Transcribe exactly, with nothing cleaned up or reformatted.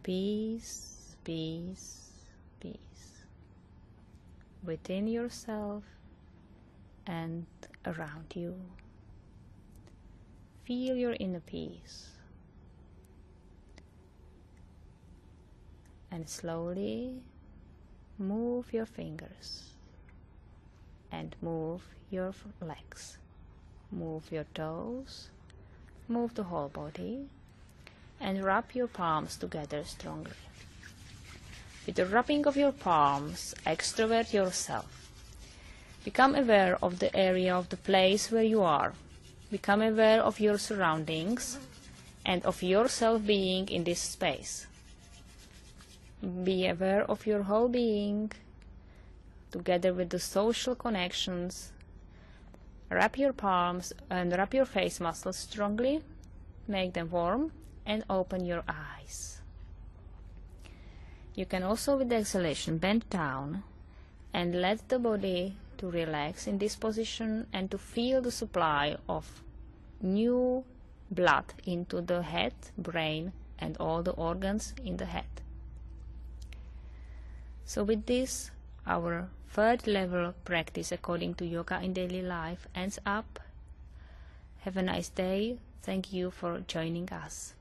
peace, peace, peace within yourself and around you. Feel your inner peace. And slowly move your fingers and move your legs. Move your toes, move the whole body, and rub your palms together strongly. With the rubbing of your palms, extrovert yourself. Become aware of the area of the place where you are. Become aware of your surroundings and of yourself being in this space. Be aware of your whole being, together with the social connections. Wrap your palms and wrap your face muscles strongly, make them warm, and open your eyes. You can also, with the exhalation, bend down and let the body to relax in this position and to feel the supply of new blood into the head, brain, and all the organs in the head. So with this, our third level practice according to Yoga in Daily Life ends up. Have a nice day. Thank you for joining us.